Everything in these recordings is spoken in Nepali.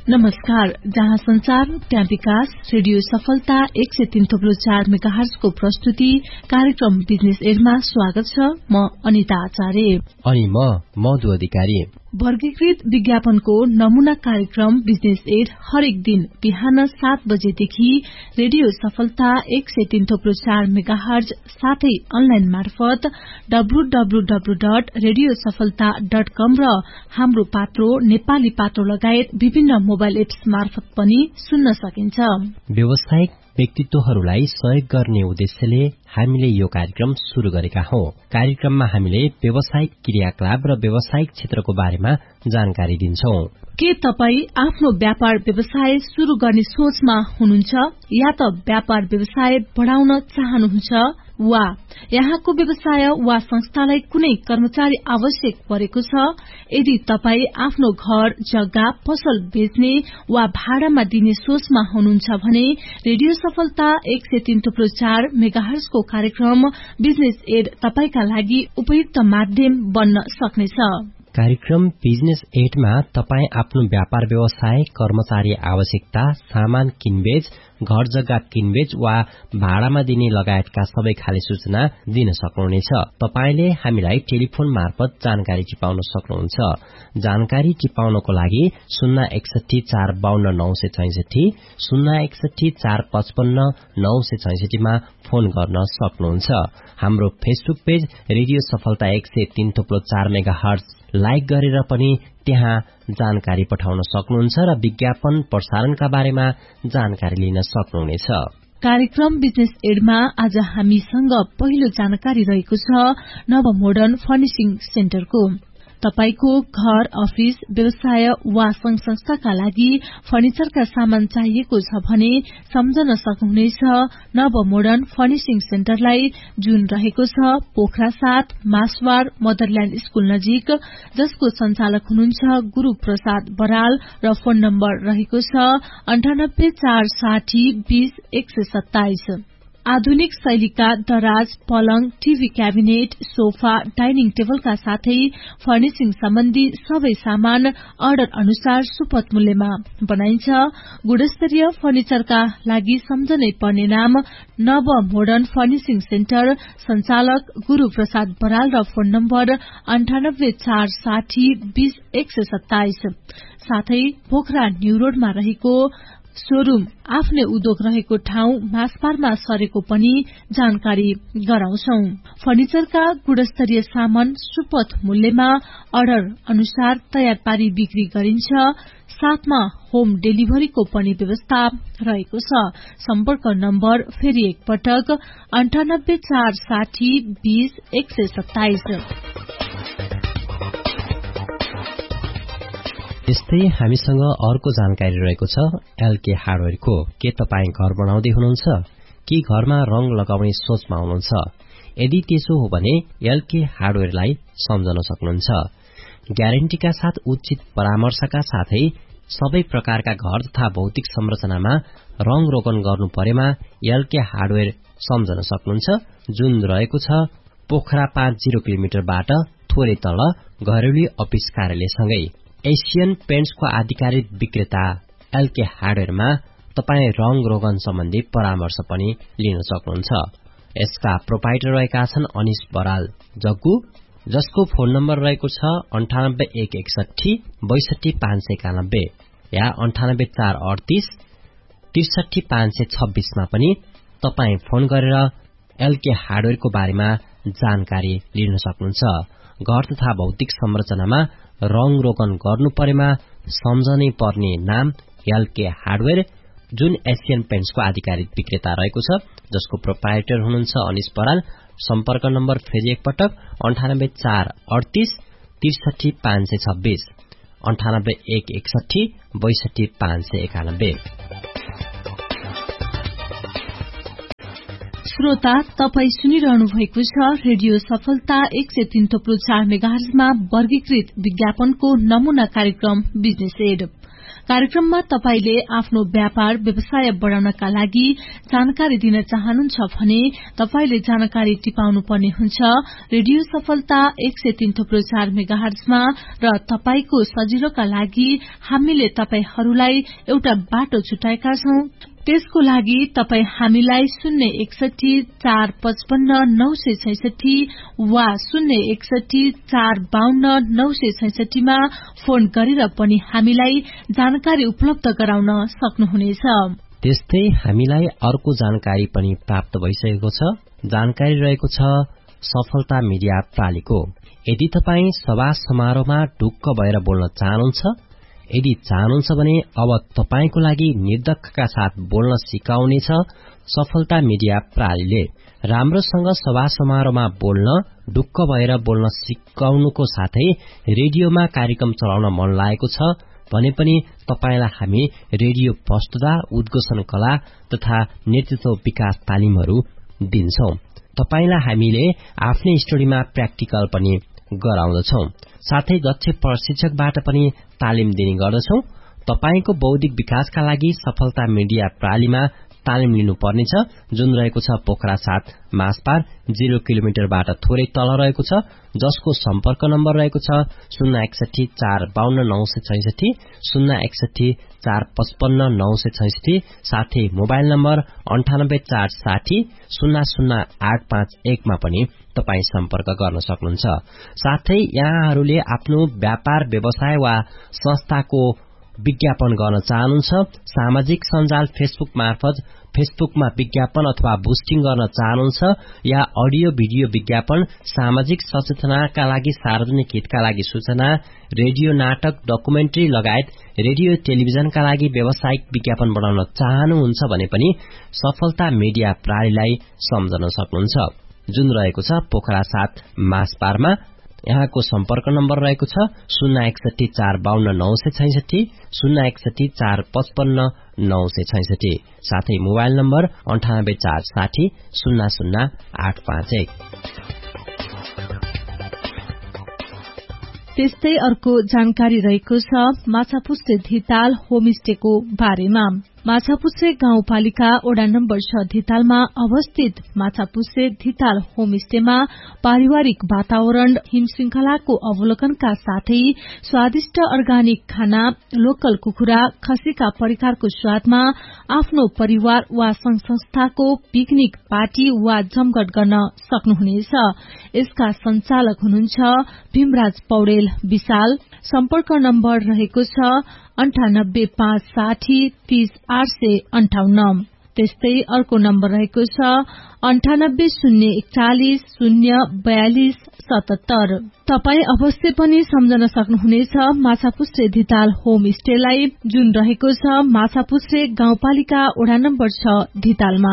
नमस्कार, जहाँ संचार त्यहाँ विकास रेडियो सफलता 103.4 मेगाहर्ज को प्रस्तुति कार्यक्रम बिजनेस एडमा स्वागत छ। म अनिता आचार्य अनि म मधु अधिकारी। वर्गीकृत विज्ञापनको नमूना कार्यक्रम बिजनेस एड हरेक दिन बिहान 7 बजेदेखि रेडियो सफलता 103.4 मेगाहर्ज साथै अनलाइन मार्फत www.radiosafalta.com र हाम्रो पात्रो नेपाली पात्रो लगायत विभिन्न मोबाइल एप्स मार्फत पनि सुन्न सकिन्छ। व्यावसायिक व्यक्तित्वहरूलाई सहयोग गर्ने उद्देश्यले हामीले यो कार्यक्रम शुरू गरेका हौं। कार्यक्रममा हामीले व्यावसायिक क्रियाकलाप र व्यावसायिक क्षेत्रको बारेमा जानकारी दिन्छौं। के तपाई आफ्नो व्यापार व्यवसाय शुरू गर्ने सोचमा हुनुहुन्छ या त व्यापार व्यवसाय बढाउन चाहनुहुन्छ वा यहाँको व्यवसाय वा संस्थालाई कुनै कर्मचारी आवश्यक परेको छ? यदि तपाई आफ्नो घर जग्गा पसल बेच्ने वा भाडामा दिने सोचमा हुनुहुन्छ भने रेडियो सफलता 103.4 मेगाहर्ज को कार्यक्रम बिजनेस एड तपाईका लागि उपयुक्त माध्यम बन्न सक्नेछ। कार्यक्रम बिजनेस एडमा तपाई आफ्नो व्यापार व्यवसाय, कर्मचारी आवश्यकता, सामान किनबेच, घर जग्गा किनबेच वा भाडामा दिने लगायतका सबै खाले सूचना दिन सक्नुहुनेछ। तपाईले हामीलाई टेलिफोन मार्फत जानकारी टिपाउन सक्नुहुन्छ। जानकारी टिपाउनको लागि 061 452 966 061 455 966 मा फोन गर्न सक्नुहुन्छ। हाम्रो फेसबुक पेज रेडियो सफलता 103.4 मेगाहर्ज लाइक गरेर पनि त्यहाँ जानकारी पठाउन सक्नुहुन्छ र विज्ञापन प्रसारणका बारेमा जानकारी लिन सक्नुहुनेछ। कार्यक्रम बिजनेस एडमा आज हामीसँग पहिलो जानकारी रहेको छ नव मोडर्न फर्निशिङ सेन्टरको। तपाईको घर, अफिस, व्यवसाय वा संघ संस्थाका लागि फर्निचरका सामान चाहिएको छ भने सम्झन सक्नुहुनेछ नव मोडर्न फर्निशिङ सेन्टरलाई, जुन रहेको छ पोखरा 7 मासवार मदरल्याण्ड स्कूल नजिक, जसको संचालक हुनुहुन्छ गुरु प्रसाद बराल र फोन नम्बर रहेको छ 98 460 20 127। आधुनिक शैलीका दराज, पलंग, टीभी क्याबिनेट, सोफा, डाइनिङ टेबलका साथै फर्निशिङ सम्बन्धी सबै सामान अर्डर अनुसार सुपथ मूल्यमा बनाइन्छ। गुणस्तरीय फर्निचरका लागि सम्झनै पर्ने नाम नव मोडर्न फर्निशिङ सेन्टर, संचालक गुरु प्रसाद बराल र फोन नम्बर 98 460 20 127। साथै पोखरा न्यू रोडमा रहेको शोरूम आफ्नै उद्योग रहेको ठाउँ मासपारमा सरेको पनि जानकारी गराउँछौं। फर्निचरका गुणस्तरीय सामान सुपथ मूल्यमा अर्डर अनुसार तयार पारी बिक्री गरिन्छ। साथमा होम डेलिभरीको पनि व्यवस्था रहेको छ। सम्पर्क नम्बर फेरि एकपटक 98 460 20 127। यस्तै हामीसँग अर्को जानकारी रहेको छ एलके हार्डवेयरको। के तपाई घर बनाउँदै हुनुहुन्छ कि घरमा रंग लगाउने सोचमा हुनुहुन्छ? यदि त्यसो हो भने एलके हार्डवेयरलाई सम्झन सक्नुहुन्छ। ग्यारेन्टीका साथ उचित परामर्शका साथै सबै प्रकारका घर तथा भौतिक संरचनामा रंग रोगन गर्नु परेमा एलके हार्डवेयर सम्झन सक्नुहुन्छ, जुन रहेको छ पोखरा 50 किलोमिटरबाट थोरै तल घरेलु अफिस कार्यालयसँगै। एशियन पेन्ट्सको आधिकारिक विक्रेता एलके हार्डवेयरमा तपाई रंग रोगन सम्बन्धी परामर्श पनि लिन सक्नुहुन्छ। यसका प्रोपाइटर रहेका छन् अनिश बराल जग्गु, जसको फोन नम्बर रहेको छ 98 161 62 591 या 98 438 63 526 मा पनि तपाई फोन गरेर एलके हार्डवेयरको बारेमा जानकारी लिन सक्नुहुन्छ। घर तथा भौतिक संरचनामा रंग रोगन गर्नु परेमा सम्झनै पर्ने नाम एलके हार्डवेयर, जुन एशियन पेन्ट्सको आधिकारिक विक्रेता रहेको छ, जसको प्रोपाइटर हुनुहुन्छ अनिश बराल। सम्पर्क नम्बर फेरि एकपटक 98 438 63 526 98 161 62 591। श्रोता, तपाई सुनिरहनु भएको छ रेडियो सफलता 103.4 मेगाहर्जमा वर्गीकृत विज्ञापनको नमूना कार्यक्रम बिजनेस एड। कार्यक्रममा तपाईले आफ्नो व्यापार व्यवसाय बढ़ाउनका लागि जानकारी दिन चाहनुहुन्छ भने तपाईले जानकारी टिपाउनु पर्ने हुन्छ रेडियो सफलता 103.4 मेगाहर्जमा र तपाईको सजिलोका लागि हामीले तपाईहरूलाई एउटा बाटो छुटाएका छौं। त्यसको लागि तपाई हामीलाई 061455966 वा 061452966 मा फोन गरेर पनि हामीलाई जानकारी उपलब्ध गराउन सक्नुहुनेछ। त्यस्तै हामीलाई अर्को जानकारी पनि प्राप्त भइसकेको छ। जानकारी रहेको छ सफलता मिडिया प्रालीको। यदि तपाई सभा समारोहमा ढुक्क भएर बोल्न चाहनुहुन्छ, यदि चाहनुहुन्छ भने अब तपाईको लागि निर्धक्कका साथ बोल्न सिकाउनेछ सफलता मिडिया प्रालीले। राम्रोसँग सभा समारोहमा बोल्न ढुक्क भएर बोल्न सिकाउनुको साथै रेडियोमा कार्यक्रम चलाउन मन लागेको छ भने पनि तपाईलाई हामी रेडियो प्रस्तुता, उद्घोषण कला तथा नेतृत्व विकास तालिमहरू दिन्छौं। तपाईलाई हामीले आफ्नै स्टुडियोमा प्र्याक्टिकल पनि गराउँदछौं। साथै दक्ष प्रशिक्षकबाट पनि तालिम दिने गर्दछौं। तपाईको बौद्धिक विकासका लागि सफलता मिडिया प्रालीमा तालिम लिनुपर्नेछ, जुन रहेको छ पोखरा 7 मासपार 0 किलोमिटरबाट थोरै तल रहेको छ, जसको सम्पर्क नम्बर रहेको छ 061452966 061455966 साथै मोबाइल नम्बर 98460 00851 मा पनि तपाई सम्पर्क गर्न सक्नुहुन्छ। साथै यहाँहरूले आफ्नो व्यापार व्यवसाय वा संस्थाको विज्ञापन गर्न चाहनुहुन्छ, सामाजिक सञ्जाल फेसबुक मार्फत फेसबुकमा विज्ञापन अथवा बुस्टिङ गर्न चाहनुहुन्छ या अडियो भिडियो विज्ञापन, सामाजिक सचेतनाका लागि, सार्वजनिक हितका लागि सूचना, रेडियो नाटक, डकुमेन्ट्री लगायत रेडियो टेलिभिजनका लागि व्यावसायिक विज्ञापन बनाउन चाहनुहुन्छ भने पनि सफलता मिडिया प्रालीलाई सम्झन सक्नुहुन्छ, जुन रहेको छ पोखरा 7 मासपारमा। यहाँको सम्पर्क नम्बर रहेको छ 061452966 061455966 साथै मोबाइल नम्बर 98460 00851। त्यस्तै अर्को जानकारी रहेको छ माछापुच्छ्रे धिताल होमस्टेको बारेमा। माछापुच्छ्रे गाउँपालिका वडा नम्बर 6 धितालमा अवस्थित माछापुच्छ्रे धिताल होमस्टेमा पारिवारिक वातावरण, हिमश्रृंखलाको अवलोकनका साथै स्वादिष्ट अर्गानिक खाना, लोकल कुखुरा, खसीका परिकारको स्वादमा आफ्नो परिवार वा संघ संस्थाको पिकनिक पार्टी वा जमघट गर्न सक्नुहुनेछ। यसका संचालक हुनुहुन्छ भीमराज पौडेल विशाल। सम्पर्क नम्बर रहेको छ 98560 30858। त्यस्तै अर्को नम्बर रहेको छ 980140 04277। तपाई अवश्य पनि सम्झन सक्नुहुनेछ माछापुच्छ्रे धिताल होमस्टेलाई, जुन रहेको छ माछापुच्छ्रे गाउँपालिका वडा नम्बर 6 धितालमा।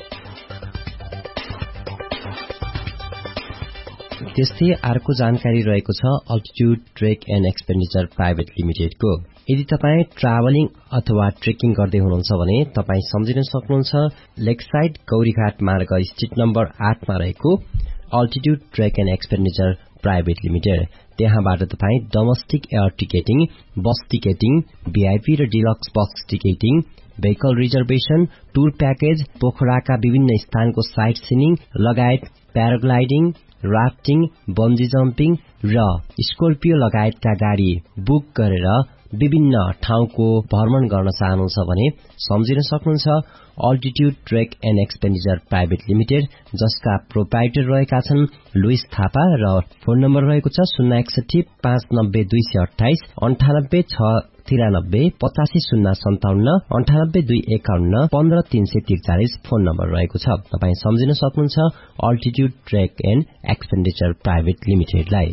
त्यस्तै अर्को जानकारी रहेको छ altitude trek and expenditure private लिमिटेडको। यदि तपाई ट्राभलिङ अथवा ट्रेकिङ गर्दै हुनुहुन्छ भने तपाई सम्झिन सक्नुहुन्छ लेकसाइड गौरीघाट मार्ग स्ट्रिट नम्बर 8 मा रहेको altitude trek and expenditure private limited. त्यहाँबाट तपाई डोमेस्टिक एयर टिकेटिङ, बस टिकेटिङ, भिआइपी र deluxe box ticketing, vehicle reservation, tour package, पोखराका विभिन्न स्थानको साइट सिनिङ लगायत प्याराग्लाइडिङ, राफ्टिङ, बन्जी जम्पिङ र स्कर्पियो लगायतका गाडी बुक गरेर विभिन्न ठाउँको भ्रमण गर्न चाहनुहुन्छ भने सम्झिन सक्नुहुन्छ altitude trek and expenditure private limited, जसका प्रोप्राइटर रहेका छन् लुइस थापा र फोन नम्बर रहेको छ 061 590 228 98 693 85057 98 251 15343 फोन नम्बर रहेको छ। तपाई सम्झिन सक्नुहुन्छ altitude trek and expenditure private लिमिटेडलाई।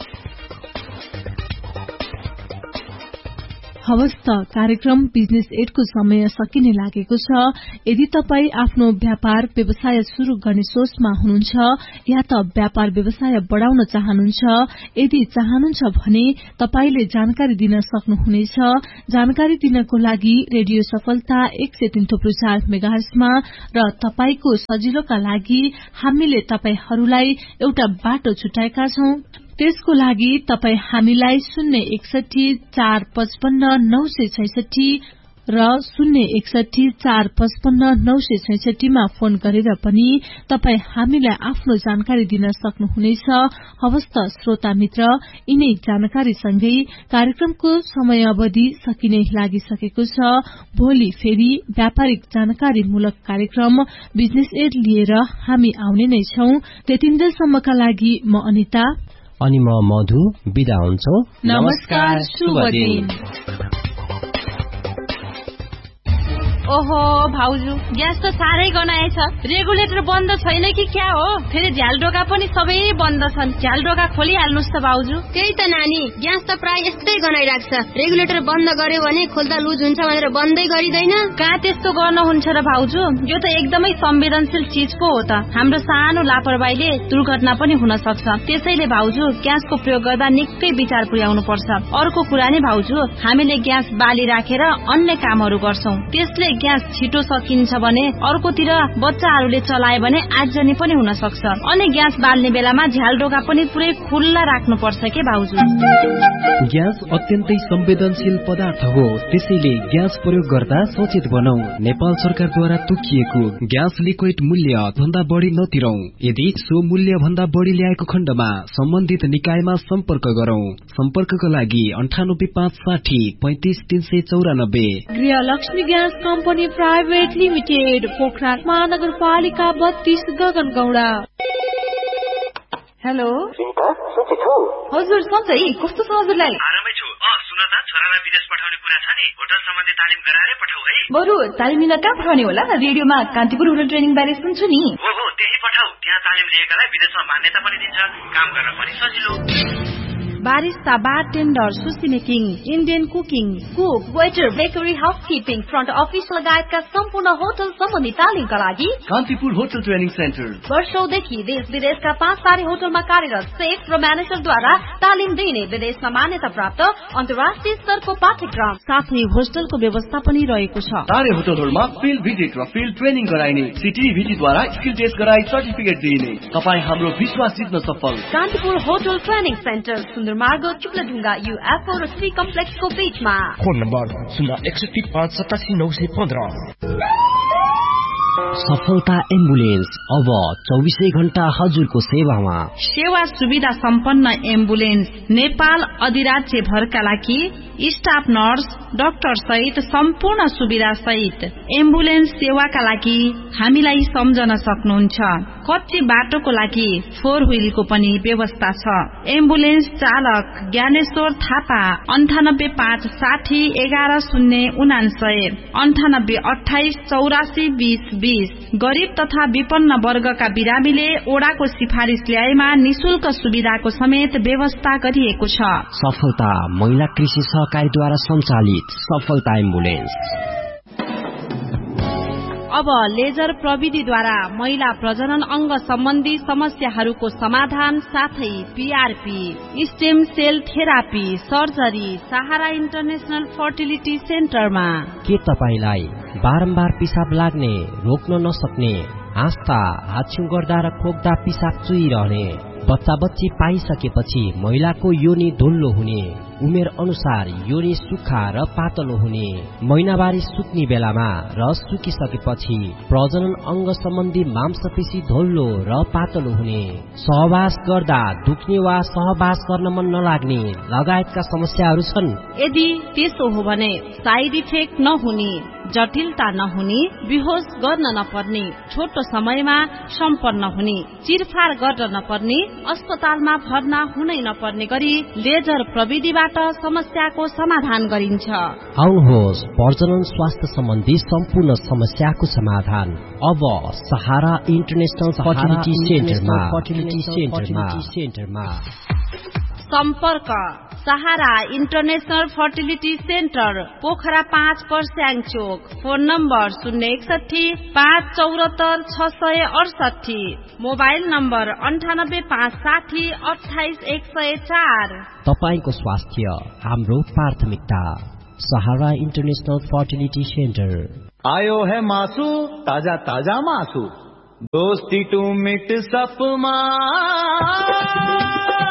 हवस् त कार्यक्रम बिजनेस एडको समय सकिने लागेको छ। यदि तपाई आफ्नो व्यापार व्यवसाय शुरू गर्ने सोचमा हुनुहुन्छ या त व्यापार व्यवसाय बढ़ाउन चाहनुहुन्छ, यदि चाहनुहुन्छ भने तपाईले जानकारी दिन सक्नुहुनेछ। जानकारी दिनको लागि रेडियो सफलता 103.4 मेगाहर्जमा र तपाईको सजिलोका लागि हामीले तपाईहरूलाई एउटा बाटो छुटाएका छौं। त्यसको लागि तपाई हामीलाई 061455966 र 061455966 मा फोन गरेर पनि तपाई हामीलाई आफ्नो जानकारी दिन सक्नुहुनेछ। हवस् त श्रोता मित्र, यिनै जानकारी सँगै कार्यक्रमको समयावधि सकिने लागिसकेको छ। भोलि फेरि व्यापारिक जानकारीमूलक कार्यक्रम बिजनेस एड लिएर हामी आउने नै छौं। त्यतिन्जेलसम्मका लागि म अनिता अनि म मधु बिदा हुन्छौ। नमस्कार, शुभ दिन। ओहो भाउजू, ग्यास त साह्रै गनाएछ। रेगुलेटर बन्द छैन कि क्या हो? फेरि झ्यालडोका पनि सबै बन्द छन्। झ्यालडोका खोलिहाल्नुस् त भाउजू। त्यही त नानी, ग्यास त प्राय यस्तै गनाइराख्छ। रेगुलेटर बन्द गर्यो भने खोल्दा लुज हुन्छ भनेर बन्दै गरिदैन। कहाँ त्यस्तो गर्नुहुन्छ र भाउजू? यो त एकदमै संवेदनशील चीज पो हो त। हाम्रो सानो लापरवाहीले दुर्घटना पनि हुन सक्छ। त्यसैले भाउजू, ग्यासको प्रयोग गर्दा निकै विचार पुर्याउनु पर्छ। अर्को कुरा नि भाउजू, हामीले ग्यास बाली राखेर अन्य कामहरू गर्छौं। त्यसले ग्यास छिटो सकिन्छ भने अर्कोतिर बच्चाहरूले चलाए भने आगजनी पनि हुन सक्छ। अनि ग्यास बाल्ने बेलामा झ्यालडोका पनि पुरै खुल्ला राख्नु पर्छ के भाउजू? ग्यास अत्यन्तै संवेदनशील पदार्थ हो, त्यसैले ग्यास प्रयोग गर्दा सचेत बनौ। नेपाल सरकारद्वारा तोकिएको ग्यास लिक्विड मूल्य भन्दा बढी नतिरौ। यदि सो मूल्य भन्दा बढी ल्याएको खण्डमा सम्बन्धित निकायमा सम्पर्क गरौं। सम्पर्कका लागि 9856035394। गृहलक्ष्मी gas company private limited, Pokhara महानगरपालिका 32, गगनगौडा। हेलो हजुर, सधैँ कस्तो छ हजुरलाई? आरामै छु। सुन त, छोरालाई विदेश पठाउने कुरा छ नि, होटल सम्बन्धी तालिम गराएरै पठाऊ है। बरु तालिम लिन कहाँ पठाउने होला? रेडियोमा कान्तिपुर होटल ट्रेनिङ बारे सुन्छु नि। हो त्यही पठाऊ। त्यहाँ तालिम लिएकालाई विदेशमा मान्यता पनि दिन्छ, काम गर्न पनि सजिलो। Barista, bartender, sushi making, Indian cooking, cook, waiter, bakery, housekeeping, front office लगायतका सम्पूर्ण होटल सम्बन्धी तालिमका लागि कान्तिपुर होटल ट्रेनिङ सेन्टर वर्षौंदेखि देश विदेशका 5 तारे होटलमा कार्यरत सेफ र म्यानेजरद्वारा तालिम दिने विदेशमा मान्यता प्राप्त अन्तर्राष्ट्रिय स्तरको पाठ्यक्रम साथै होस्टलको व्यवस्था पनि रहेको छ। तारे होटलहरूमा फिल्ड भिजिट र फिल्ड ट्रेनिङ गराइने, सिटिभिटीद्वारा स्किल टेस्ट गराई सर्टिफिकेट दिइने। तपाई हाम्रो विश्वास जित्न सफल। कान्तिपुर होटल ट्रेनिङ सेन्टर, मार्ग, चुक्लाढुङ्गा, UFO र श्री कम्प्लेक्सको बीचमा। Phone number 061587915। सफलता एम्बुलेन्स अब 24 घण्टा हजुरको सेवामा। सेवा सुविधा सम्पन्न एम्बुलेन्स नेपाल अधिराज्य भरका लागि स्टाफ नर्स, डाक्टर सहित सम्पूर्ण सुविधा सहित एम्बुलेन्स सेवाका लागि हामीलाई सम्झन सक्नुहुन्छ। कच्ची बाटोको लागि 4 व्हीलको पनि व्यवस्था छ। एम्बुलेन्स चालक ज्ञानेश्वर थापा, 9856011099, 9828842020। गरीब तथा विपन्न वर्गका बिरामीले ओडाको सिफारिस ल्याएमा निशुल्क सुविधाको समेत व्यवस्था गरिएको छ। सफलता महिला कृषि सहकारीद्वारा सञ्चालित सफलता एम्बुलेन्स। अब लेजर प्रविधिद्वारा महिला प्रजनन अंग सम्बन्धी समस्याहरूको समाधान साथै PRP, stem sale therapy, surgery सहारा इन्टरनेशनल फर्टिलिटी सेन्टरमा। के तपाईलाई बारम्बार पिसाब लाग्ने, रोक्न नसक्ने, आस्था, हाछ्यु गर्दा र खोक्दा पिसाब चुइरहने, बच्चा बच्ची पाइसकेपछि महिलाको योनि धुल्लो हुने, उमेर अनुसार योनि सुक्खा र पातलो हुने, महिनावारी सुक्ने बेलामा र सुकिसकेपछि प्रजनन अंग सम्बन्धी मांसपेशी धुल्लो र पातलो हुने, सहवास गर्दा दुख्ने वा सहवास गर्न मन नलाग्ने लगायतका समस्याहरू छन्। यदि त्यसो हो भने साइड इफेक्ट नहुने, जटिलता नहुने, बेहोस गर्न नपर्ने, छोटो समयमा सम्पन्न हुने, चिरफार गर्न नपर्ने, अस्पतालमा भर्ना हुनै नपर्ने गरी लेजर प्रविधिबाट समस्याको समाधान गरिन्छ। आउनुहोस्, प्रजनन स्वास्थ्य सम्बन्धी सम्पूर्ण समस्याको समाधान अब सहारा इन्टरनेशनल फर्टिलिटी सेन्टरमा। सम्पर्क सहारा इन्टरनेशनल फर्टिलिटी सेन्टर, पोखरा 5 पर्स्याङ चोक। Phone number 061-574-668, mobile number 9856028104। तपाईको स्वास्थ्य हाम्रो प्राथमिकता। सहारा इन्टरनेशनल फर्टिलिटी सेन्टर। आयो है मासु, ताजा ताजा मासु, दोस्ती टू मिट सपमा।